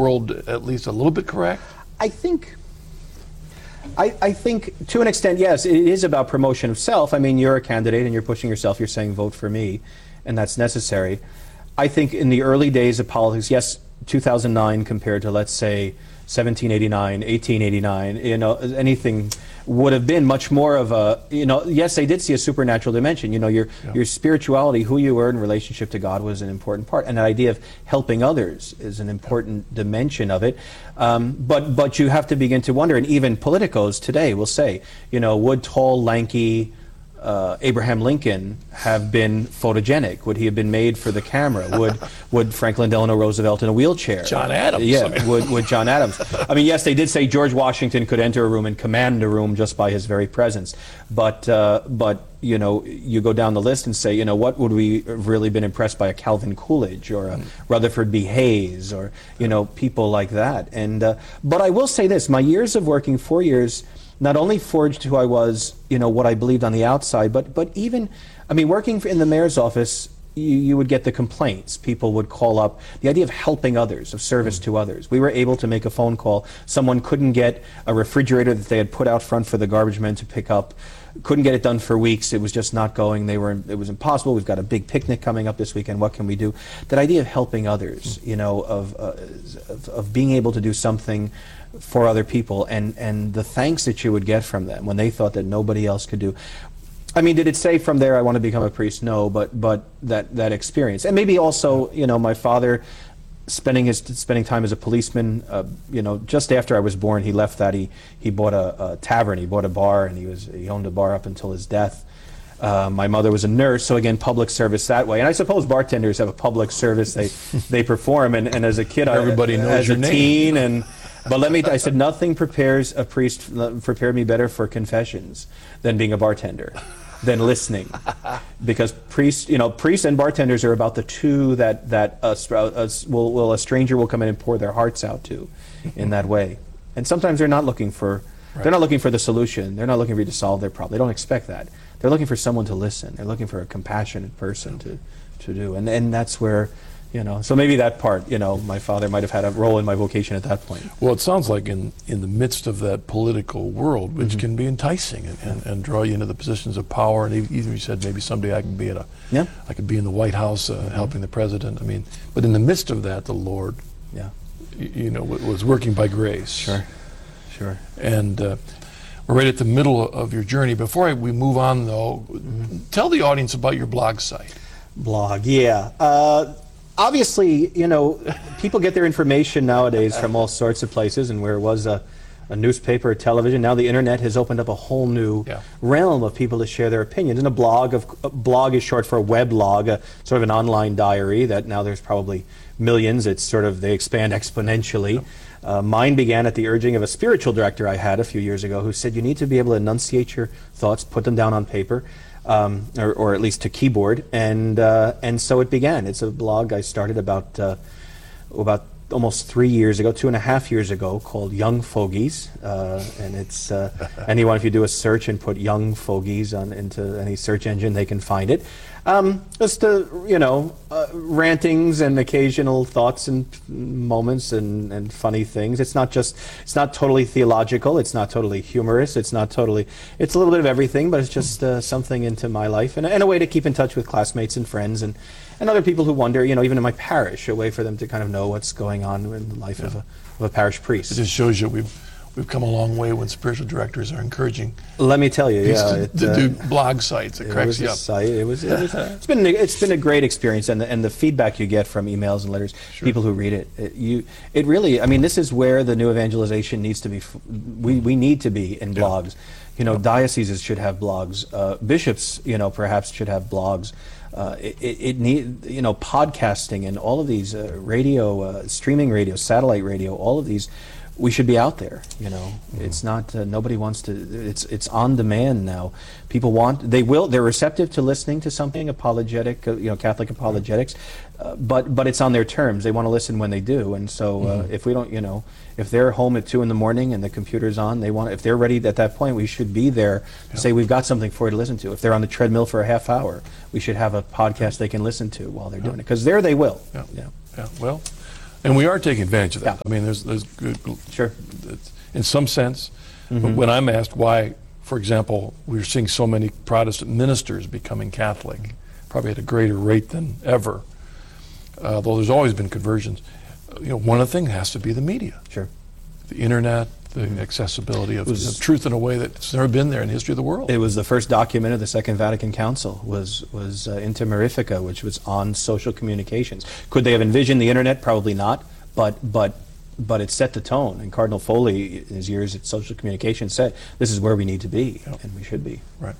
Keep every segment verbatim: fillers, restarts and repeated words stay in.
world at least a little bit correct? I think, I, I think to an extent, yes, it is about promotion of self. I mean, you're a candidate and you're pushing yourself, you're saying vote for me, and that's necessary. I think in the early days of politics, yes, two thousand nine compared to, let's say, seventeen eighty-nine, eighteen eighty-nine, you know, anything would have been much more of a, you know, yes, they did see a supernatural dimension. You know, your yeah. your spirituality, who you were in relationship to God was an important part. And the idea of helping others is an important yeah. dimension of it. Um, but, but you have to begin to wonder, and even politicos today will say, you know, would tall, lanky, Uh, Abraham Lincoln have been photogenic? Would he have been made for the camera? Would would Franklin Delano Roosevelt in a wheelchair? John Adams. Yeah, would, would John Adams. I mean, yes, they did say George Washington could enter a room and command a room just by his very presence. But, uh, but you know, you go down the list and say, you know, what would we have really been impressed by a Calvin Coolidge or a mm. Rutherford B. Hayes or, you know, people like that. And uh, but I will say this, my years of working, four years, not only forged who I was, you know, what I believed on the outside, but but even, I mean, working in the mayor's office, you, you would get the complaints. People would call up. The idea of helping others, of service mm. to others. We were able to make a phone call. Someone couldn't get a refrigerator that they had put out front for the garbage men to pick up. Couldn't get it done for weeks. It was just not going. They were. It was impossible. We've got a big picnic coming up this weekend. What can we do? That idea of helping others, you know, of uh, of, of being able to do something for other people, and and the thanks that you would get from them when they thought that nobody else could do. I mean, did it say from there I want to become a priest? No, but but that that experience, and maybe also, you know, my father spending his spending time as a policeman. Uh, you know, just after I was born, he left that. He he bought a, a tavern. He bought a bar, and he was he owned a bar up until his death. Uh, my mother was a nurse, so again, public service that way. And I suppose bartenders have a public service they they perform. And, and as a kid, everybody I, knows as your a name. teen, and but let me. I said nothing prepares a priest prepared me better for confessions than being a bartender, than listening, because priests, you know, priests and bartenders are about the two that that a, a, will, will a stranger will come in and pour their hearts out to, in that way. And sometimes they're not looking for right. they're not looking for the solution. They're not looking for you to solve their problem. They don't expect that. They're looking for someone to listen. They're looking for a compassionate person to to do, and and that's where. You know, so maybe that part, you know, my father might have had a role in my vocation at that point. Well, it sounds like in, in the midst of that political world, which mm-hmm. can be enticing and, and, and draw you into the positions of power, and even you said maybe someday I can be at a, yeah. I could be in the White House uh, mm-hmm. helping the president. I mean, but in the midst of that, the Lord, yeah, you, you know, was working by grace. Sure, sure. And uh, we're right at the middle of your journey. Before I, we move on, though, mm-hmm. tell the audience about your blog site. Blog, yeah. Uh, Obviously, you know, people get their information nowadays from all sorts of places, and where it was a, a newspaper or television, now the internet has opened up a whole new yeah. realm of people to share their opinions. And a blog, of, a blog is short for a weblog, a, sort of an online diary that now there's probably millions. It's sort of, they expand exponentially. Yeah. Uh, mine began at the urging of a spiritual director I had a few years ago who said, you need to be able to enunciate your thoughts, put them down on paper. Um, or, or at least to keyboard, and uh, and so it began. It's a blog I started about uh, about almost three years ago, two and a half years ago, called Young Fogies, uh, and it's uh, anyone, if you do a search and put Young Fogies on into any search engine, they can find it. Um, just uh, you know, uh, rantings and occasional thoughts and moments and, and funny things. It's not just, it's not totally theological. It's not totally humorous. It's not totally, it's a little bit of everything, but it's just uh, something into my life, and, and a way to keep in touch with classmates and friends and, and other people who wonder, you know, even in my parish, a way for them to kind of know what's going on in the life yeah. of, a, of a parish priest. It just shows you we've We've come a long way when spiritual directors are encouraging. Let me tell you, yeah, to, it, to uh, do blog sites. It, it cracks you up. Site, it was, it was, it's been, it's been a great experience, and the, and the feedback you get from emails and letters, sure. people who read it, it, you, it really, I mean, this is where the new evangelization needs to be. We we need to be in blogs. Yeah. You know, yeah. dioceses should have blogs. Uh, bishops, you know, perhaps should have blogs. Uh, it, it, it need, you know, podcasting and all of these uh, radio, uh, streaming radio, satellite radio, all of these. We should be out there, you know. Mm-hmm. It's not, uh, nobody wants to, it's it's on demand now. People want, they will, they're receptive to listening to something apologetic, uh, you know, Catholic apologetics, uh, but but it's on their terms. They want to listen when they do, and so uh, mm-hmm. if we don't, you know, if they're home at two in the morning and the computer's on, they want, if they're ready at that point, we should be there to yeah. say we've got something for you to listen to. If they're on the treadmill for a half hour, we should have a podcast they can listen to while they're yeah. doing it, because there they will. Yeah, yeah. yeah. Well. And we are taking advantage of that. Yeah. I mean, there's, there's good, Sure. in some sense. Mm-hmm. But when I'm asked why, for example, we're seeing so many Protestant ministers becoming Catholic, probably at a greater rate than ever, uh, though there's always been conversions. Uh, You know, one of the things has to be the media, Sure. the internet, the accessibility of, was- of truth in a way that's never been there in the history of the world. It was the first document of the Second Vatican Council, was was uh, Inter Mirifica, which was on social communications. Could they have envisioned the internet? Probably not, but but but it set the tone. And Cardinal Foley, in his years at social communication, said, this is where we need to be, Yep. and we should be. Right.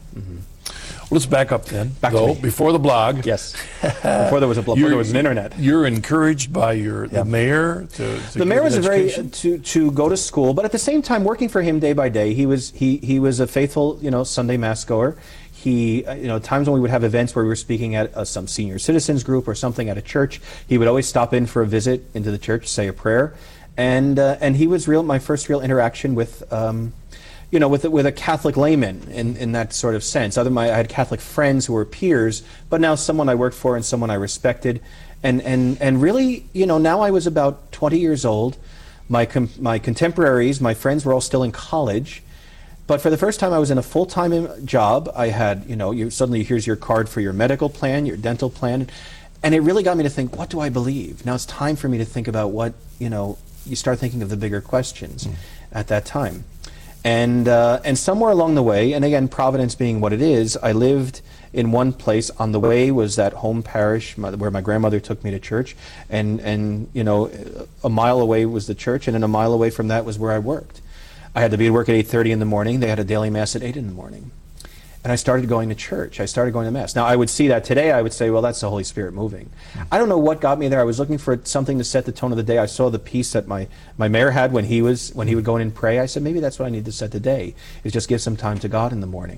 Well, let's back up then. Back to though, me. before the blog. Yes. Before there was a before You're- there was an internet. You're encouraged by your Yeah. the mayor to, to The mayor give was a an very education? to to go to school, but at the same time working for him day by day. He was he he was a faithful, you know, Sunday mass goer. He, uh, you know, times when we would have events where we were speaking at uh, some senior citizens group or something at a church, he would always stop in for a visit into the church, say a prayer, and uh, and he was real my first real interaction with. Um, you know, with a, with a Catholic layman in, in that sort of sense. Other my, I had Catholic friends who were peers, but now someone I worked for and someone I respected, and and and really, you know, now I was about twenty years old. My com my contemporaries, my friends were all still in college, but for the first time I was in a full-time job. I had, you know, you suddenly here's your card for your medical plan, your dental plan, and it really got me to think, what do I believe? Now it's time for me to think about what, you know, you start thinking of the bigger questions mm. at that time. And uh, and somewhere along the way, and again, Providence being what it is, I lived in one place. On the way was that home parish my, where my grandmother took me to church, and and you know, a mile away was the church, and then a mile away from that was where I worked. I had to be at work at eight thirty in the morning. They had a daily mass at eight in the morning, and I started going to church. I started going to mass. Now I would see that today. I would say, well, that's the Holy Spirit moving. I don't know what got me there. I was looking for something to set the tone of the day. I saw the peace that my my mayor had when he was when he would go in and pray. I said, maybe that's what I need to set the day, is just give some time to God in the morning.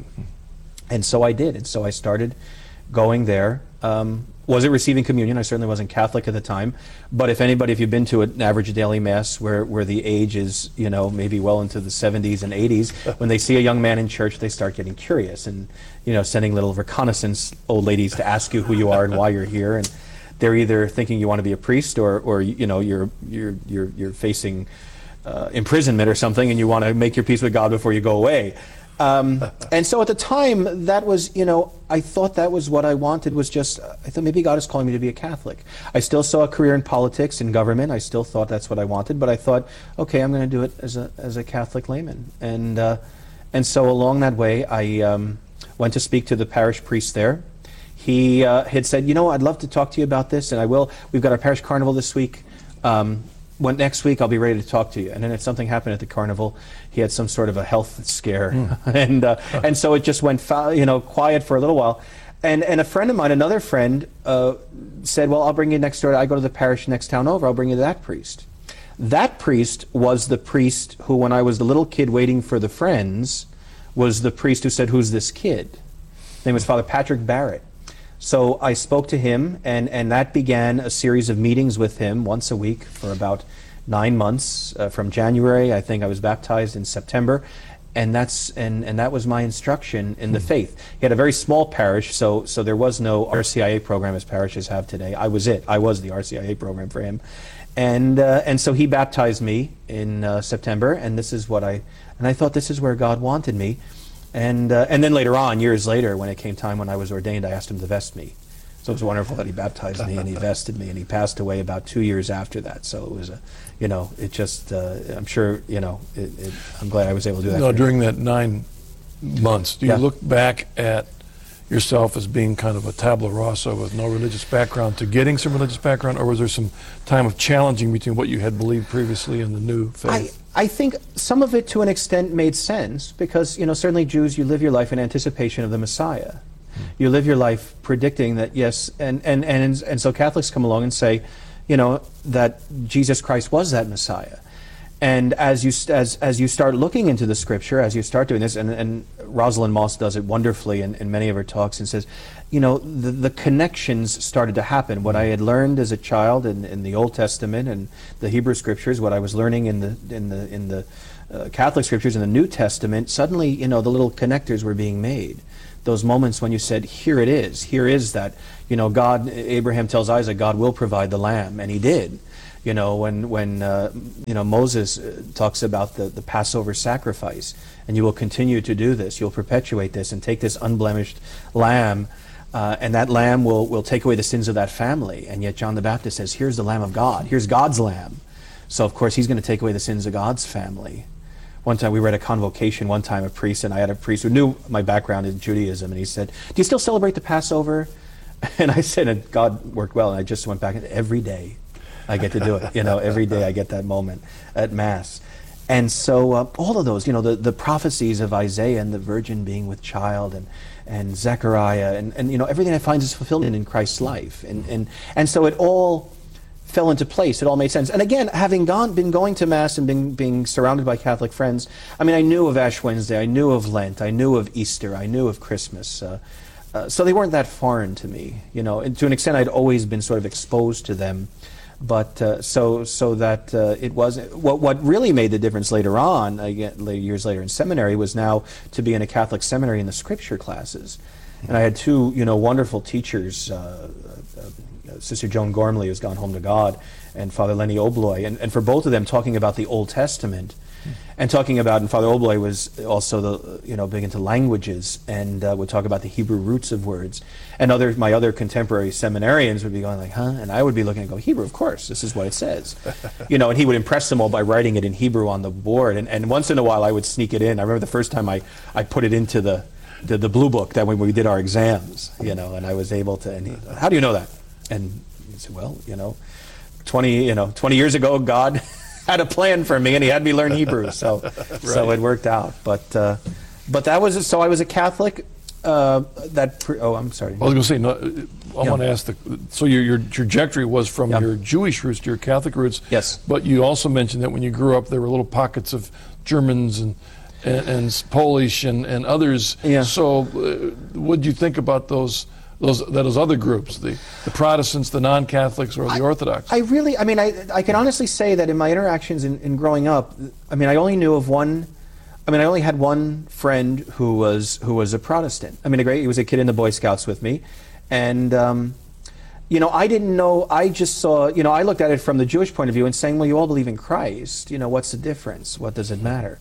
And so I did. And so I started going there. Um, wasn't receiving communion. I certainly wasn't Catholic at the time. But if anybody, if you've been to an average daily mass where, where the age is, you know, maybe well into the seventies and eighties, when they see a young man in church, they start getting curious and, you know, sending little reconnaissance old ladies to ask you who you are and why you're here. And they're either thinking you want to be a priest or, or you know, you're, you're, you're, you're facing uh, imprisonment or something, and you want to make your peace with God before you go away. Um, and so at the time, that was, you know, I thought that was what I wanted, was just, I thought maybe God is calling me to be a Catholic. I still saw a career in politics, in government. I still thought that's what I wanted, but I thought, okay, I'm going to do it as a, as a Catholic layman. And, uh, and so along that way, I um, went to speak to the parish priest there. He uh, had said, you know, I'd love to talk to you about this, and I will. We've got our parish carnival this week. Um, When next week I'll be ready to talk to you. And then if something happened at the carnival, he had some sort of a health scare, mm. and uh, and so it just went you know quiet for a little while. And and a friend of mine, another friend, uh, said, "Well, I'll bring you next door. I go to the parish next town over. I'll bring you to that priest." That priest was the priest who, when I was the little kid waiting for the friends, was the priest who said, "Who's this kid?" His name was Father Patrick Barrett. So I spoke to him, and, and that began a series of meetings with him once a week for about nine months. Uh, from January, I think I was baptized in September, and that's and, and that was my instruction in the faith. He had a very small parish, so so there was no R C I A program as parishes have today. I was it. I was the R C I A program for him, and uh, and so he baptized me in uh, September, and this is what I and I thought this is where God wanted me. And uh, and then later on, years later, when it came time when I was ordained, I asked him to vest me. So it was wonderful that he baptized me and he vested me, and he passed away about two years after that. So it was a, you know, it just, uh, I'm sure, you know, it, it, I'm glad I was able to do that. No, during that nine months, do you Yeah. look back at yourself as being kind of a tabula rasa with no religious background to getting some religious background, or was there some time of challenging between what you had believed previously and the new faith? I, I think some of it to an extent made sense because, you know, certainly Jews, you live your life in anticipation of the Messiah. You live your life predicting that, yes, and, and, and, and so Catholics come along and say, you know, that Jesus Christ was that Messiah. And as you, as, as you start looking into the Scripture, as you start doing this, and, and Rosalind Moss does it wonderfully in, in many of her talks, and says, you know, the, the connections started to happen. What I had learned as a child in, in the Old Testament and the Hebrew Scriptures, what I was learning in the, in the, in the uh, Catholic Scriptures in the New Testament, suddenly, you know, the little connectors were being made. Those moments when you said, here it is, here is that, you know, God, Abraham tells Isaac, God will provide the lamb, and he did. You know, when when uh, you know Moses uh, talks about the the Passover sacrifice, and you will continue to do this. You'll perpetuate this and take this unblemished lamb, uh, and that lamb will will take away the sins of that family. And yet John the Baptist says, "Here's the Lamb of God. Here's God's lamb." So of course he's going to take away the sins of God's family. One time we were at a convocation. One time a priest, and I had a priest who knew my background in Judaism, and he said, "Do you still celebrate the Passover?" And I said, and God worked well, and I just went back and every day I get to do it. You know, every day I get that moment at Mass. And so uh, all of those, you know, the, the prophecies of Isaiah and the virgin being with child, and and Zechariah, and, and you know, everything I find is fulfilled in, in Christ's life. And, and, and so it all fell into place. It all made sense. And again, having gone, been going to Mass and been, being surrounded by Catholic friends, I mean, I knew of Ash Wednesday, I knew of Lent, I knew of Easter, I knew of Christmas. Uh, uh, so they weren't that foreign to me, you know. And to an extent, I'd always been sort of exposed to them. But uh, so so that uh, it wasn't what what really made the difference later on, again, years later in seminary, was now to be in a Catholic seminary in the scripture classes, and I had two you know wonderful teachers, uh, uh, Sister Joan Gormley, who's gone home to God, and Father Lenny Obloy, and, and for both of them talking about the Old Testament, and talking about, and Father Obloy was also the you know big into languages, and uh, would talk about the Hebrew roots of words. And other, my other contemporary seminarians would be going like, huh? And I would be looking and go, Hebrew, of course, this is what it says. You know, and he would impress them all by writing it in Hebrew on the board. And, and once in a while I would sneak it in. I remember the first time I, I put it into the, the, the blue book that when we did our exams, you know, and I was able to, and he, how do you know that? And he said, well, you know, twenty, you know, twenty years ago, God had a plan for me and he had me learn Hebrew. So, right. so it worked out. But, uh, but that was, so I was a Catholic. Uh, that pre- oh, I'm sorry. I was going to say, no, I Yeah. want to ask the. So your your trajectory was from Yeah. your Jewish roots to your Catholic roots. Yes. But you also mentioned that when you grew up, there were little pockets of Germans and and, and Polish and, and others. Yeah. So, uh, what do you think about those those those other groups, the the Protestants, the non-Catholics, or the Orthodox? I really, I mean, I I can honestly say that in my interactions in, in growing up, I mean, I only knew of one. I mean, I only had one friend who was who was a Protestant. I mean, a great. He was a kid in the Boy Scouts with me, and um, you know, I didn't know. I just saw. You know, I looked at it from the Jewish point of view and saying, well, you all believe in Christ. You know, what's the difference? What does it matter?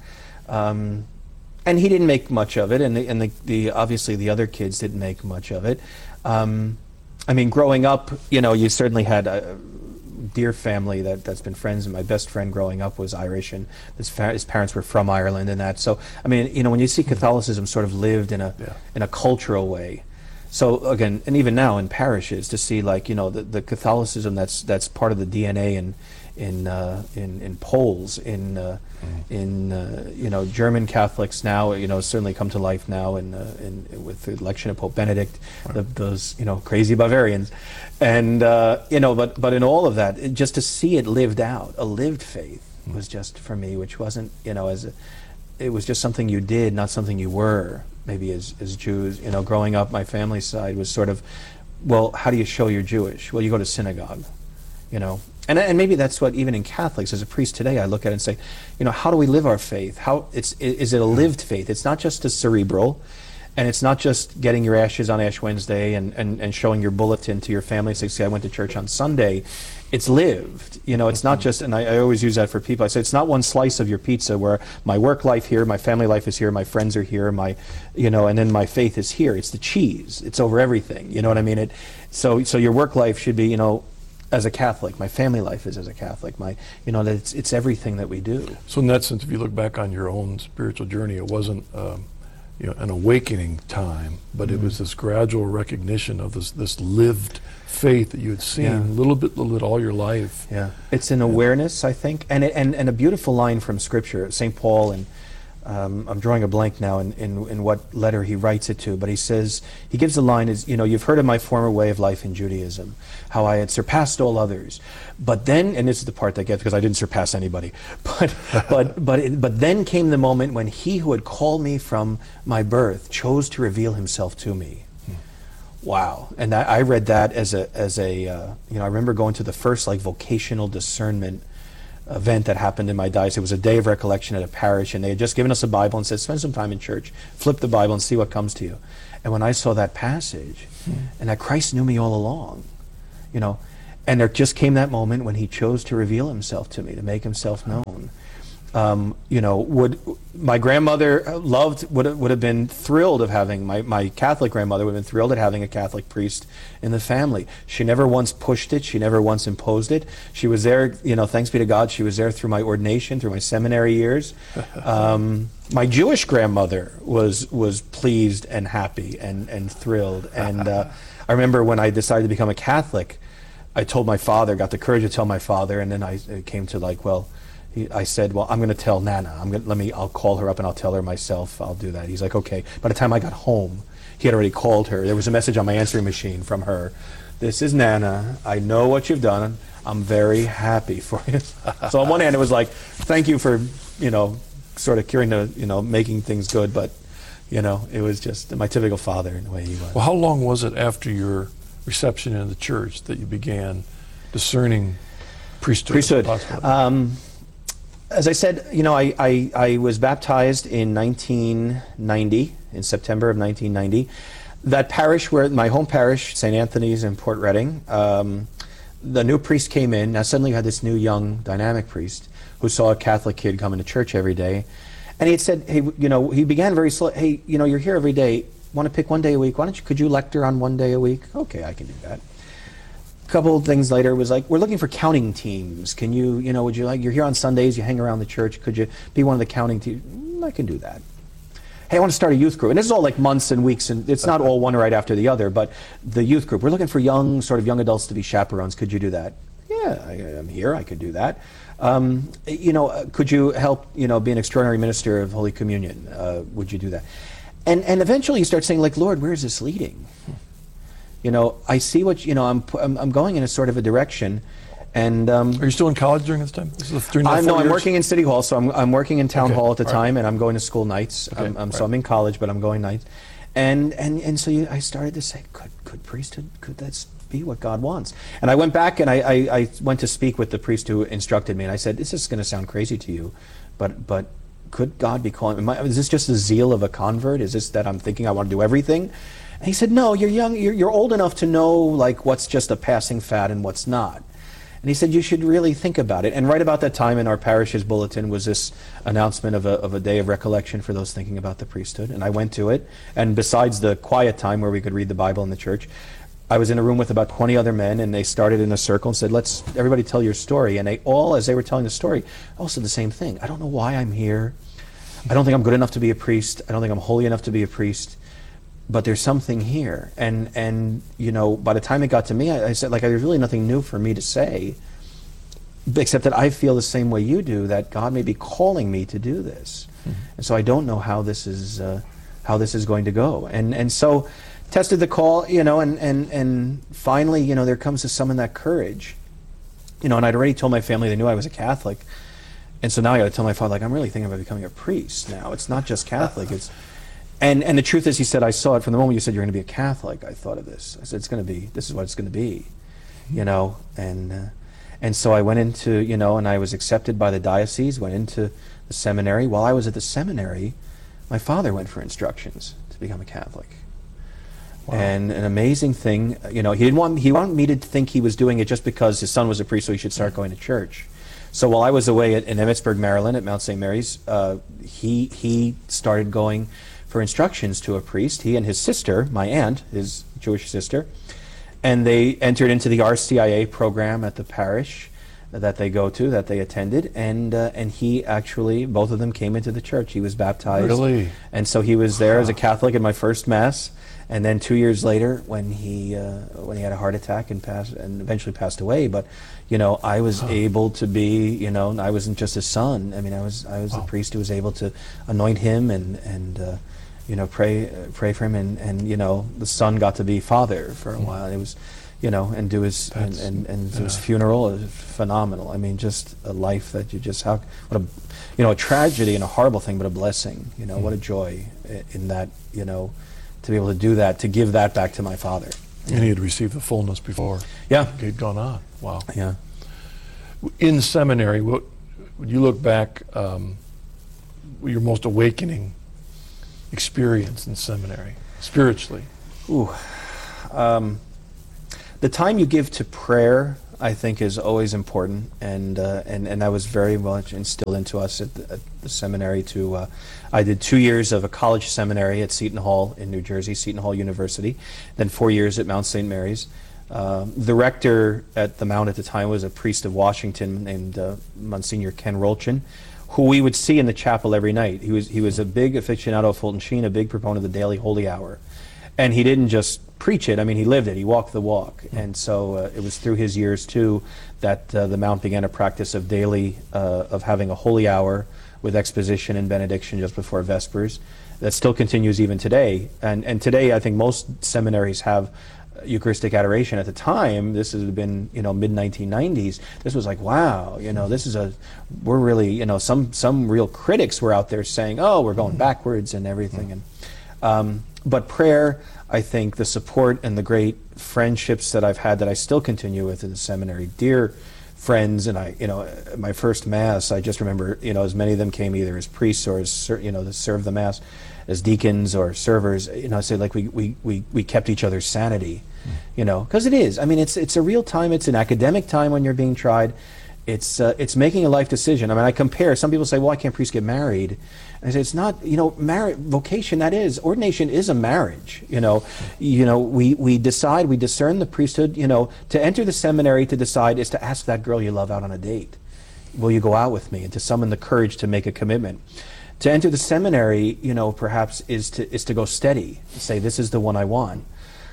Um, and he didn't make much of it, and the, and the, the obviously the other kids didn't make much of it. Um, I mean, growing up, you know, you certainly had a dear family that, that's been friends, and my best friend growing up was Irish, and his, fa- his parents were from Ireland and that. So, I mean, you know, when you see Catholicism sort of lived in a Yeah. in a cultural way. So again, and even now in parishes, to see like, you know, the, the Catholicism that's that's part of the D N A in in uh, in, in Poles, in uh, in uh, you know, German Catholics now, you know, certainly come to life now in, uh, in with the election of Pope Benedict, the, those you know crazy Bavarians, and uh, you know, but but in all of that, it, just to see it lived out, a lived faith was just for me, which wasn't you know as a, it was just something you did, not something you were. Maybe as as Jews, you know, growing up, my family side was sort of, well, how do you show you're Jewish? Well, you go to synagogue, you know. And, and maybe that's what, even in Catholics, as a priest today, I look at it and say, you know, how do we live our faith? How it's is it a lived faith? It's not just a cerebral, and it's not just getting your ashes on Ash Wednesday and, and, and showing your bulletin to your family and say, see, I went to church on Sunday. It's lived. You know, it's not just, and I, I always use that for people. I say, it's not one slice of your pizza where my work life here, my family life is here, my friends are here, my, you know, and then my faith is here. It's the cheese. It's over everything. You know what I mean? It. So, so your work life should be, you know, as a Catholic, my family life is as a Catholic. My, you know, that it's it's everything that we do. So in that sense, if you look back on your own spiritual journey, it wasn't um, you know, an awakening time, but mm-hmm. it was this gradual recognition of this this lived faith that you had seen Yeah. little bit, little bit all your life. Yeah, it's an awareness, I think, and it, and and a beautiful line from Scripture, Saint Paul, and um, I'm drawing a blank now in, in in what letter he writes it to, but he says, he gives the line is, you know, you've heard of my former way of life in Judaism, how I had surpassed all others, but then, and this is the part that gets, because I didn't surpass anybody, but but but it, but then came the moment when he who had called me from my birth chose to reveal himself to me. Wow. And I, I read that as a, as a uh, you know, I remember going to the first like vocational discernment event that happened in my diocese. It was a day of recollection at a parish, and they had just given us a Bible and said, spend some time in church, flip the Bible and see what comes to you. And when I saw that passage, hmm. and that Christ knew me all along, you know, And there just came that moment when he chose to reveal himself to me, to make himself known. Um, you know, would my grandmother loved would would have been thrilled of having my my Catholic grandmother would have been thrilled at having a Catholic priest in the family. She never once pushed it. She never once imposed it. She was there. You know, thanks be to God, she was there through my ordination, through my seminary years. Um, my Jewish grandmother was was pleased and happy and and thrilled. And uh, I remember when I decided to become a Catholic, I told my father, got the courage to tell my father, and then I it came to like, well. He, I said, well, I'm going to tell Nana. I'm going let me. I'll call her up and I'll tell her myself. I'll do that. He's like, okay. By the time I got home, he had already called her. There was a message on my answering machine from her. This is Nana. I know what you've done. I'm very happy for you. So on one hand, it was like, thank you for, you know, sort of curing the, you know, making things good. But, you know, it was just my typical father in the way he was. Well, how long was it after your reception in the church that you began discerning priesthood? Priesthood. Um, As I said, you know, I, I, I was baptized in nineteen ninety, in September of nineteen ninety. That parish, where my home parish, Saint Anthony's in Port Reading, um, the new priest came in. Now suddenly you had this new young dynamic priest who saw a Catholic kid coming to church every day. And he had said, hey, you know, he began very slow, hey, you know, you're here every day. Want to pick one day a week? Why don't you, could you lecture on one day a week? Okay, I can do that. A couple of things later was like, we're looking for counting teams. Can you, you know, would you like, you're here on Sundays, you hang around the church, could you be one of the counting teams? Mm, I can do that. Hey, I want to start a youth group. And this is all like months and weeks, and it's not all one right after the other, but the youth group, we're looking for young, sort of young adults to be chaperones. Could you do that? Yeah, I, I'm here, I could do that. Um, you know, uh, could you help, you know, be an extraordinary minister of Holy Communion? Uh, would you do that? And, and eventually you start saying, like, Lord, where is this leading? You know, I see what, you know, I'm, I'm, I'm going in a sort of a direction, and... Um, Are you still in college during this time? This is during I know, I'm years? working in City Hall, so I'm, I'm working in Town Okay, Hall at the right. time, and I'm going to school nights. Okay, I'm, I'm, right. So I'm in college, but I'm going nights. And, and, and so you, I started to say, could, could priesthood, could that be what God wants? And I went back and I, I, I went to speak with the priest who instructed me, and I said, this is going to sound crazy to you, but, but could God be calling, am I, is this just the zeal of a convert? Is this that I'm thinking I want to do everything? And he said, no, you're young, you're, you're old enough to know like what's just a passing fad and what's not. And he said, you should really think about it. And right about that time in our parish's bulletin was this announcement of a, of a day of recollection for those thinking about the priesthood. And I went to it. And besides the quiet time where we could read the Bible in the church, I was in a room with about twenty other men, and they started in a circle and said, let's everybody tell your story. And they all, as they were telling the story, all said the same thing. I don't know why I'm here. I don't think I'm good enough to be a priest. I don't think I'm holy enough to be a priest. But there's something here. And, and you know, by the time it got to me, I, I said, like, there's really nothing new for me to say, except that I feel the same way you do, that God may be calling me to do this. Mm-hmm. And so I don't know how this is, uh, how this is going to go. And, and so tested the call, you know, and, and, and finally, you know, there comes to summon that courage. You know, and I'd already told my family they knew I was a Catholic. And so now I got to tell my father, like, I'm really thinking about becoming a priest now. It's not just Catholic, it's... And, and the truth is, he said, I saw it from the moment you said you're going to be a Catholic. I thought of this. I said, it's going to be, this is what it's going to be, you know. And uh, and so I went into, you know, and I was accepted by the diocese, went into the seminary. While I was at the seminary, my father went for instructions to become a Catholic. Wow. And an amazing thing, you know, he didn't want, he wanted me to think he was doing it just because his son was a priest, so he should start going to church. So while I was away at, in Emmitsburg, Maryland, at Mount Saint Mary's, uh, he he started going for instructions to a priest, he and his sister, my aunt, his Jewish sister, and they entered into the R C I A program at the parish that they go to, that they attended, and uh, and he actually, both of them came into the church. He was baptized. Really? And so he was there as a Catholic in my first Mass, and then two years later, when he uh, when he had a heart attack and passed, and eventually passed away, but you know, I was huh. able to be, you know, I wasn't just his son. I mean, I was I was wow. the priest who was able to anoint him and and uh, you know, pray uh, pray for him, and, and you know, the son got to be father for a mm. while. It was, you know, and do his and, and, and do yeah. his funeral. It was phenomenal. I mean, just a life that you just how what a you know a tragedy and a horrible thing, but a blessing. You know, mm. what a joy in that. You know, to be able to do that, to give that back to my father. And he had received the fullness before. Yeah, he'd gone on. Wow. Yeah. In seminary, what when you look back, um, your most awakening experience in seminary, spiritually? Ooh, um, the time you give to prayer I think, is always important, and uh, and and that was very much instilled into us at the, at the seminary. To uh, I did two years of a college seminary at Seton Hall in New Jersey, Seton Hall University, then four years at Mount Saint Mary's. Uh, the rector at the Mount at the time was a priest of Washington named uh, Monsignor Ken Rolchin, who we would see in the chapel every night. He was he was a big aficionado of Fulton Sheen, a big proponent of the daily holy hour. And he didn't just preach it, I mean, he lived it, he walked the walk. And so uh, it was through his years, too, that uh, the Mount began a practice of daily, uh, of having a holy hour with exposition and benediction just before Vespers. That still continues even today. And, and today, I think most seminaries have Eucharistic adoration. At the time, this has been, you know, mid nineteen nineties, this was like, wow, you know, this is a, we're really, you know, some, some real critics were out there saying, oh, we're going backwards and everything. And um, But prayer, I think, the support and the great friendships that I've had that I still continue with in the seminary, dear friends, and I, you know, my first Mass, I just remember, you know, as many of them came either as priests or as, you know, to serve the Mass, as deacons or servers, you know, I say like we, we, we, we kept each other's sanity, mm. you know, because it is. I mean, it's, it's a real time, it's an academic time when you're being tried. It's, uh, it's making a life decision. I mean, I compare, some people say, well, why can't priests get married? And I say, it's not, you know, marriage, vocation, that is, ordination is a marriage, you know. You know, we, we decide, we discern the priesthood, you know, to enter the seminary to decide is to ask that girl you love out on a date. Will you go out with me? And to summon the courage to make a commitment. To enter the seminary, you know, perhaps is to, is to go steady, say, this is the one I want.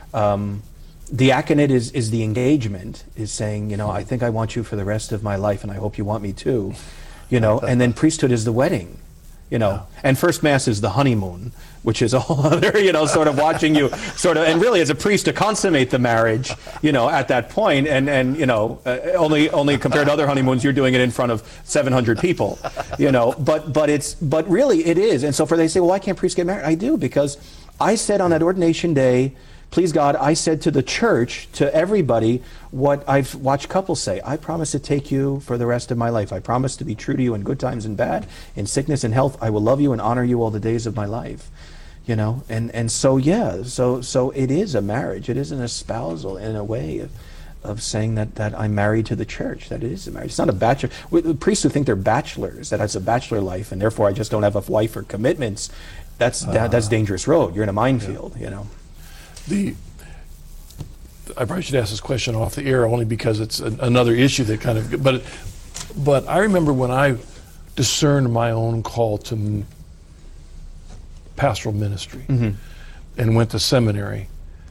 Um, Diaconate is, is the engagement, is saying, you know, I think I want you for the rest of my life and I hope you want me too, you know, and then priesthood is the wedding, you know, yeah. And first Mass is the honeymoon, which is a whole other, you know, sort of watching you sort of, and really as a priest to consummate the marriage, you know, at that point, and, and you know, uh, only only compared to other honeymoons, you're doing it in front of seven hundred people, you know, but, but it's, but really it is, and so for they say, well, why can't priests get married? I do, because I said on that ordination day, please God, I said to the church, to everybody, what I've watched couples say. I promise to take you for the rest of my life. I promise to be true to you in good times and bad, in sickness and health. I will love you and honor you all the days of my life. You know, and, and so, yeah, so so it is a marriage. It is an espousal in a way of, of saying that, that I'm married to the church, that it is a marriage. It's not a bachelor. The priests who think they're bachelors, that it's a bachelor life, and therefore I just don't have a wife or commitments, that's, uh, that, that's dangerous road. You're in a minefield, yeah. You know. The, I probably should ask this question off the air only because it's a, another issue that kind of, but, but I remember when I discerned my own call to m- pastoral ministry mm-hmm. and went to seminary,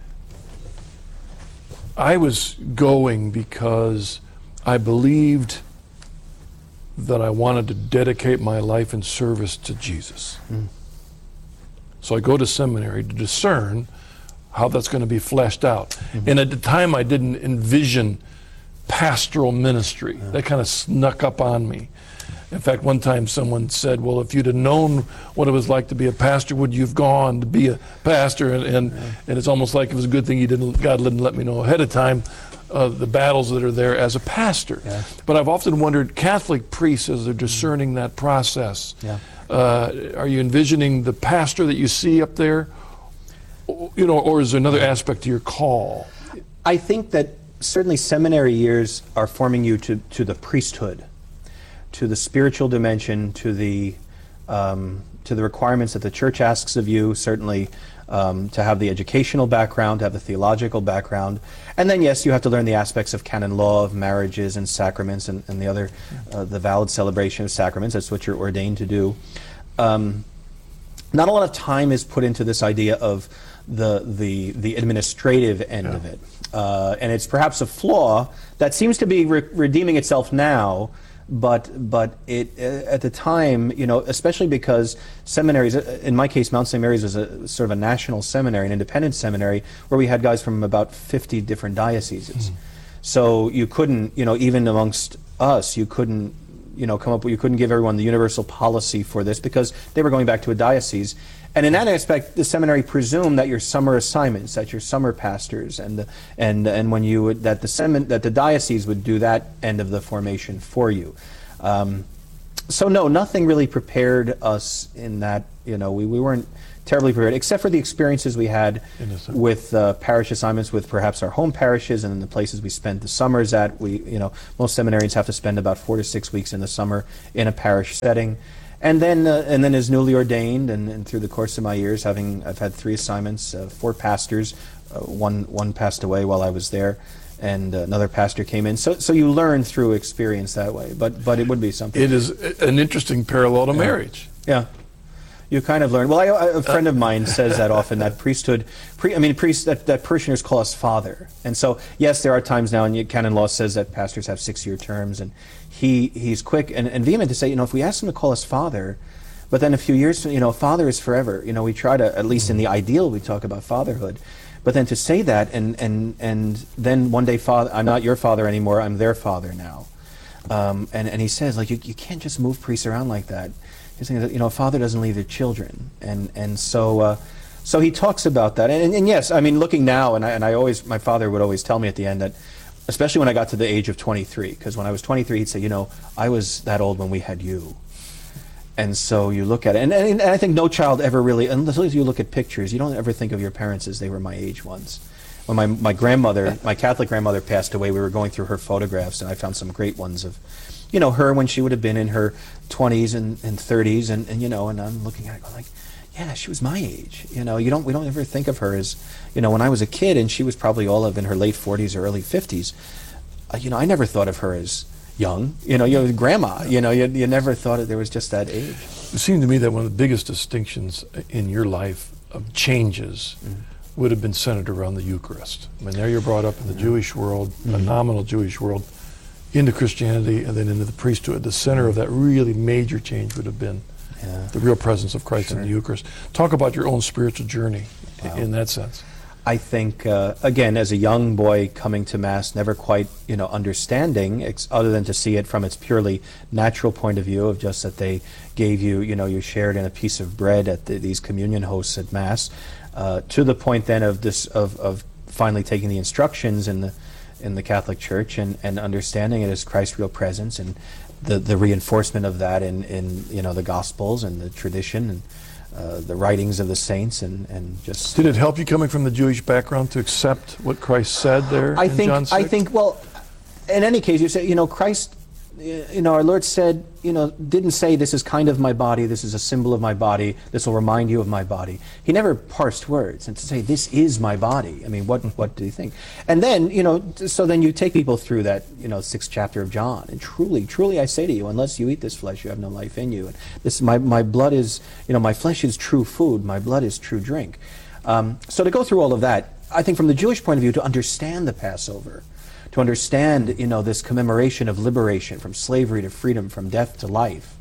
I was going because I believed that I wanted to dedicate my life in service to Jesus. Mm. So I go to seminary to discern how that's going to be fleshed out. Mm-hmm. And at the time, I didn't envision pastoral ministry. Yeah. That kind of snuck up on me. In fact, one time someone said, well, if you'd have known what it was like to be a pastor, would you have gone to be a pastor? And and, yeah. and it's almost like it was a good thing you didn't, God didn't let me know ahead of time uh, the battles that are there as a pastor. Yeah. But I've often wondered, Catholic priests, as they're discerning that process, yeah. uh, are you envisioning the pastor that you see up there? You know, or is there another aspect to your call? I think that certainly seminary years are forming you to, to the priesthood, to the spiritual dimension, to the um, to the requirements that the church asks of you, certainly um, to have the educational background, to have the theological background. And then, yes, you have to learn the aspects of canon law, of marriages and sacraments and, and the other, uh, the valid celebration of sacraments. That's what you're ordained to do. Um, not a lot of time is put into this idea of the the the administrative end yeah. of it, uh, and it's perhaps a flaw that seems to be re- redeeming itself now. But but it uh, at the time, you know, especially because seminaries, in my case, Mount Saint Mary's was a sort of a national seminary, an independent seminary, where we had guys from about fifty different dioceses. Mm. So you couldn't, you know, even amongst us, you couldn't, you know, come up with, you couldn't give everyone the universal policy for this because they were going back to a diocese. And in that aspect, the seminary presumed that your summer assignments, that your summer pastors, and the, and and when you would, that the semin, that the diocese would do that end of the formation for you. Um, so no, nothing really prepared us in that, you know, we, we weren't terribly prepared, except for the experiences we had Innocent. with uh, parish assignments with perhaps our home parishes and then the places we spent the summers at. We, you know, most seminarians have to spend about four to six weeks in the summer in a parish setting. And then, uh, and then as newly ordained, and, and through the course of my years, having I've had three assignments, uh, four pastors, uh, one one passed away while I was there, and uh, another pastor came in. So, so you learn through experience that way. But, but it would be something. It is an interesting parallel to Yeah. marriage. Yeah. You kind of learn. Well, I, I, a friend of mine says that often, that priesthood, pre, I mean, priests, that, that parishioners call us father. And so, yes, there are times now, and canon law says that pastors have six-year terms, and he he's quick and, and vehement to say, you know, if we ask him to call us father, but then a few years, you know, father is forever. You know, we try to, at least in the ideal, we talk about fatherhood. But then to say that, and, and, and then one day, father, I'm not your father anymore, I'm their father now. Um, and, and he says, like, you, you can't just move priests around like that. He's saying that, you know, a father doesn't leave their children. And, and so, uh, so he talks about that. And, and, and yes, I mean, looking now, and I, and I always, my father would always tell me at the end that, especially when I got to the age of twenty-three, because when I was twenty-three, he'd say, you know, I was that old when we had you. And so you look at it, and, and, and I think no child ever really, unless you look at pictures, you don't ever think of your parents as they were my age once. When my, my grandmother, my Catholic grandmother passed away, we were going through her photographs, and I found some great ones of, you know, her when she would have been in her twenties and, and thirties, and, and, you know, and I'm looking at it going like, yeah, she was my age. You know, you don't, we don't ever think of her as, you know, when I was a kid, and she was probably all of in her late forties or early fifties, uh, you know, I never thought of her as young, you know, you grandma, you know, you, you never thought that there was just that age. It seemed to me that one of the biggest distinctions in your life of changes mm-hmm. would have been centered around the Eucharist. I mean, there you're brought up in the mm-hmm. Jewish world, mm-hmm. a nominal Jewish world, into Christianity, and then into the priesthood. The center of that really major change would have been yeah. the real presence of Christ sure. in the Eucharist. Talk about your own spiritual journey wow. in that sense. I think, uh, again, as a young boy coming to Mass, never quite, you know, understanding, ex other than to see it from its purely natural point of view of just that they gave you, you know, you shared in a piece of bread at the, these communion hosts at Mass, uh, to the point then of this, of, of finally taking the instructions in the in the Catholic Church and, and understanding it as Christ's real presence, and the, the reinforcement of that in, in, you know, the Gospels and the tradition and uh, the writings of the saints, and, and just... Did it help you coming from the Jewish background to accept what Christ said there I in think, John six? I think, well, in any case, you say, you know, Christ, you know, our Lord said, you know, didn't say this is kind of my body, this is a symbol of my body, this will remind you of my body. He never parsed words, and to say this is my body. I mean, what what do you think? And then, you know, so then you take people through that, you know, sixth chapter of John, and truly, truly I say to you, unless you eat this flesh, you have no life in you. And this, my my blood is, you know, my flesh is true food, my blood is true drink. Um, so to go through all of that, I think from the Jewish point of view, to understand the Passover, to understand, you know, this commemoration of liberation from slavery to freedom, from death to life,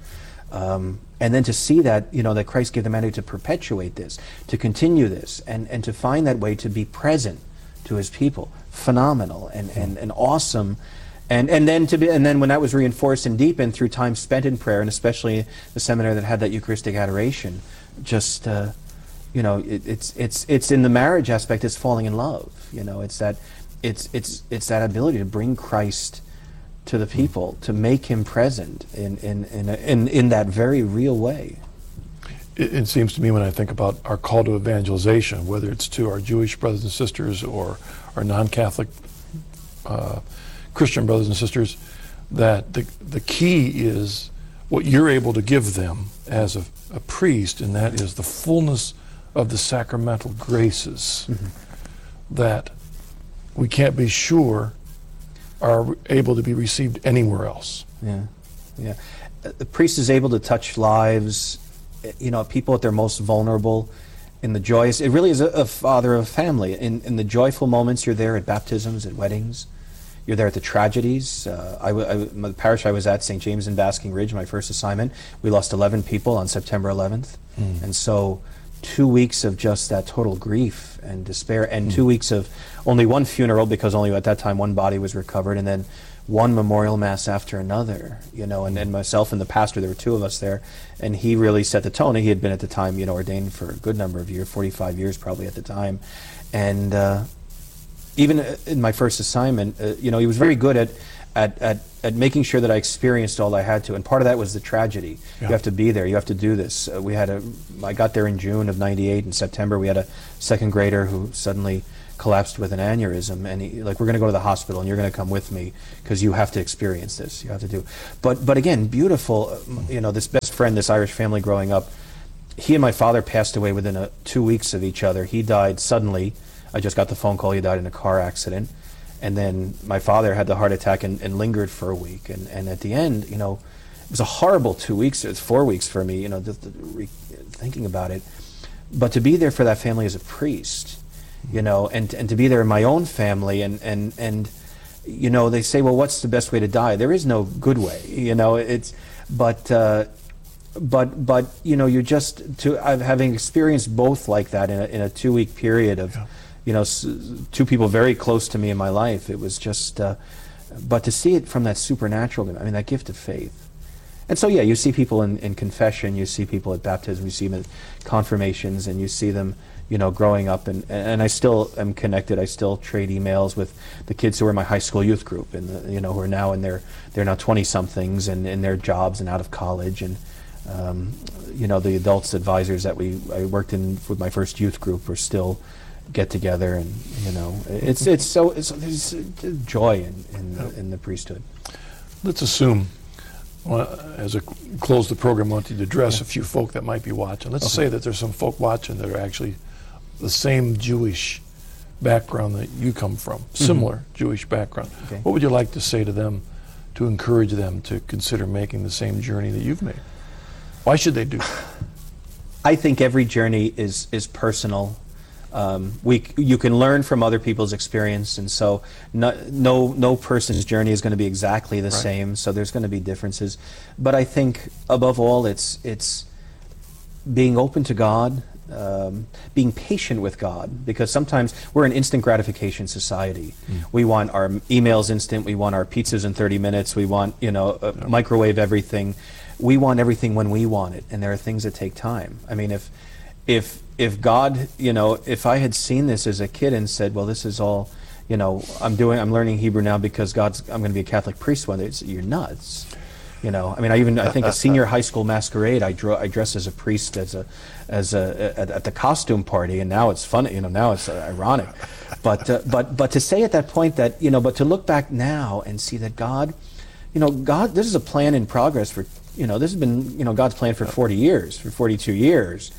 um, and then to see that, you know, that Christ gave the mandate to perpetuate this, to continue this, and, and to find that way to be present to his people, phenomenal and, and, and awesome, and and then to be, and then when that was reinforced and deepened through time spent in prayer, and especially the seminary that had that Eucharistic adoration, just uh, you know, it, it's it's it's in the marriage aspect, it's falling in love, you know, it's that. It's it's it's that ability to bring Christ to the people, to make him present in in in a, in, in that very real way. It, it seems to me, when I think about our call to evangelization, whether it's to our Jewish brothers and sisters or our non-Catholic uh, Christian brothers and sisters, that the the key is what you're able to give them as a, a priest, and that is the fullness of the sacramental graces mm-hmm. that we can't be sure are able to be received anywhere else. Yeah, yeah. The priest is able to touch lives, you know, people at their most vulnerable, in the joyous. It really is a, a father of family. In in the joyful moments, you're there at baptisms, at weddings. You're there at the tragedies. Uh, I, I, the parish I was at, Saint James in Basking Ridge, my first assignment, we lost eleven people on September eleventh, mm. and so. Two weeks of just that total grief and despair, and mm. two weeks of only one funeral, because only at that time one body was recovered, and then one memorial mass after another, you know, and, and myself and the pastor, there were two of us there, and he really set the tone. He had been at the time, you know, ordained for a good number of years, forty-five years probably at the time, and uh, even in my first assignment, uh, you know, he was very good at, at, at at making sure that I experienced all I had to, and part of that was the tragedy. Yeah. You have to be there. You have to do this. Uh, we had a. I got there in June of ninety-eight. In September, we had a second grader who suddenly collapsed with an aneurysm, and he, like, we're going to go to the hospital, and you're going to come with me because you have to experience this. You have to do. But but again, beautiful. Uh, you know, this best friend, this Irish family growing up. He and my father passed away within a, two weeks of each other. He died suddenly. I just got the phone call he died in a car accident. And then my father had the heart attack and, and lingered for a week. And, and at the end, you know, it was a horrible two weeks, it's four weeks for me, you know, just re- thinking about it. But to be there for that family as a priest, you know, and, and to be there in my own family, and, and, and, you know, they say, well, what's the best way to die? There is no good way, you know, it's, but, uh, but, but, you know, you just, to, I've, having experienced both like that in a, in a two week period of, yeah. you know, s- two people very close to me in my life, it was just, uh, but to see it from that supernatural, I mean, that gift of faith. And so, yeah, you see people in, in confession, you see people at baptism, you see them at confirmations, and you see them, you know, growing up. And, and I still am connected. I still trade emails with the kids who were in my high school youth group, and the, you know, who are now in their, they're now twenty-somethings and in their jobs and out of college. And, um, you know, the adults advisors that we I worked in with my first youth group are still get together, and, you know, it's it's so it's, there's joy in in the, in the priesthood. Let's assume, well, as I close the program, I want you to address yeah. a few folk that might be watching. Let's okay. say that there's some folk watching that are actually the same Jewish background that you come from, similar mm-hmm. Jewish background. Okay. What would you like to say to them to encourage them to consider making the same journey that you've made? Why should they do that? I think every journey is is personal. Um, we you can learn from other people's experience, and so no no, no person's journey is going to be exactly the right. same. So there's going to be differences, but I think above all, it's it's being open to God, um, being patient with God, because sometimes we're an instant gratification society. Mm. We want our emails instant. We want our pizzas in thirty minutes. We want, you know, uh, yeah. microwave everything. We want everything when we want it, and there are things that take time. I mean, if if if God, you know, if I had seen this as a kid and said, well, this is all, you know, I'm doing, I'm learning Hebrew now because God's, I'm going to be a Catholic priest one day, it's, you're nuts. You know, I mean, I even, I think a senior high school masquerade, I draw, I dressed as a priest as a, as a, at, at the costume party, and now it's funny, you know, now it's uh, ironic. But, uh, but, but to say at that point that, you know, but to look back now and see that God, you know, God, this is a plan in progress for, you know, this has been, you know, God's plan for forty years, for forty-two years.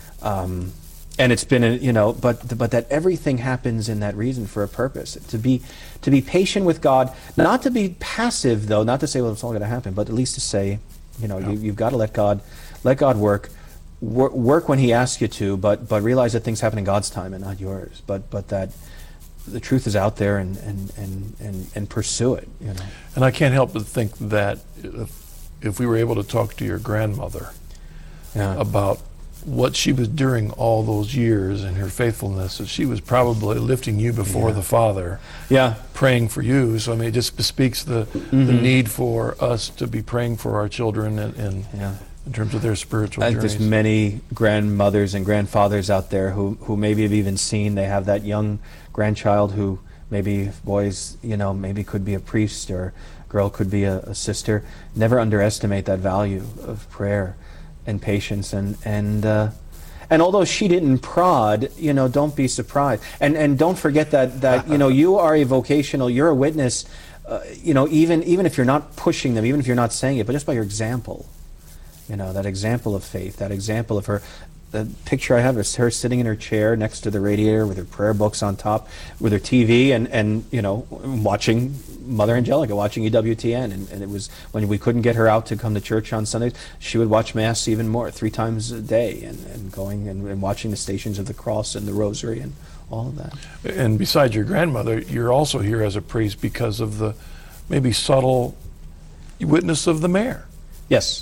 Um, and it's been, a, you know, but but that everything happens in that reason for a purpose. To be to be patient with God, not to be passive though, not to say, well, it's all going to happen, but at least to say, you know, yeah. you, you've got to let God let God work, work, work when He asks you to, but but realize that things happen in God's time and not yours. But but that the truth is out there, and and and and, and pursue it. You know. And I can't help but think that if, if we were able to talk to your grandmother yeah. about what she was during all those years and her faithfulness, that she was probably lifting you before yeah. the Father, yeah, praying for you. So I mean, it just bespeaks the mm-hmm. the need for us to be praying for our children, and, and yeah. in terms of their spiritual and journeys. There's many grandmothers and grandfathers out there who who maybe have even seen, they have that young grandchild who maybe, boys, you know, maybe could be a priest, or girl could be a, a sister. Never underestimate that value of prayer and patience, and and uh, and although she didn't prod, you know, don't be surprised, and and don't forget that that you know, you are a vocational, you're a witness, uh, you know, even even if you're not pushing them, even if you're not saying it, but just by your example, you know, that example of faith, that example of her. The picture I have is her sitting in her chair next to the radiator with her prayer books on top, with her T V, and, and you know, watching Mother Angelica, watching E W T N. And, and it was when we couldn't get her out to come to church on Sundays, she would watch Mass even more, three times a day, and, and going and, and watching the Stations of the Cross and the Rosary and all of that. And besides your grandmother, you're also here as a priest because of the maybe subtle witness of the mayor. Yes.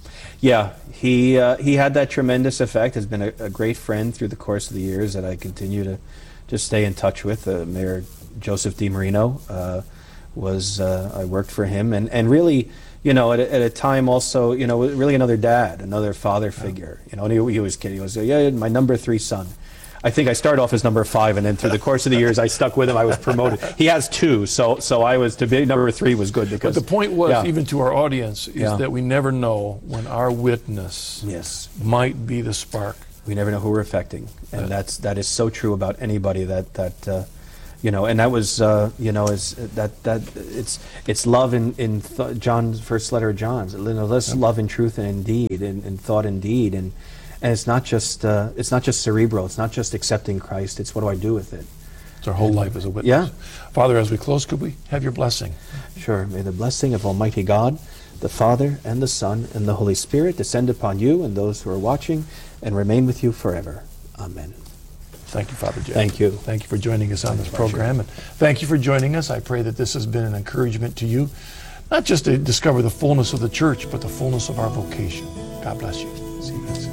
Yeah, he uh, he had that tremendous effect, has been a, a great friend through the course of the years that I continue to just stay in touch with. Uh, Mayor Joseph DiMarino uh, was, uh, I worked for him, and, and really, you know, at a, at a time also, you know, really another dad, another father figure. You know, and he, he was kidding. He was, yeah, my number three son. I think I started off as number five, and then through the course of the years, I stuck with him. I was promoted. He has two, so so I was to be number three was good because. But the point was, yeah. even to our audience, is Yeah. that we never know when our witness Yes. might be the spark. We never know who we're affecting, and Yeah. that's that is so true about anybody that that. Uh, You know, and that was, uh, you know, is that that it's it's love in in th- John's first letter of John's. You know, let's Yep. love in truth and in deed, and in thought and deed, and and it's not just uh, it's not just cerebral. It's not just accepting Christ. It's what do I do with it? It's our whole life as a witness. Yeah. Father, as we close, could we have your blessing? Sure. May the blessing of Almighty God, the Father and the Son and the Holy Spirit descend upon you and those who are watching, and remain with you forever. Amen. Thank you, Father Jeff. Thank you. Thank you for joining us on this pleasure. program. And thank you for joining us. I pray that this has been an encouragement to you, not just to discover the fullness of the church, but the fullness of our vocation. God bless you. See you next time.